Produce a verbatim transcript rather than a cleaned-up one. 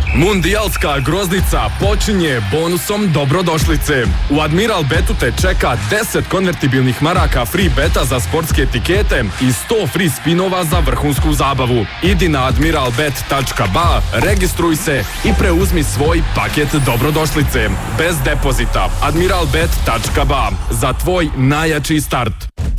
Mundijalska groznica počinje bonusom dobrodošlice. U Admiral Betu te čeka deset konvertibilnih maraka free beta za sportske etikete i sto free spinova za vrhunsku zabavu. Idi na admiral bet tačka ba, registruj se i preuzmi svoj paket dobrodošlice. Bez depozita. admiral bet tačka ba. Za tvoj najjači start.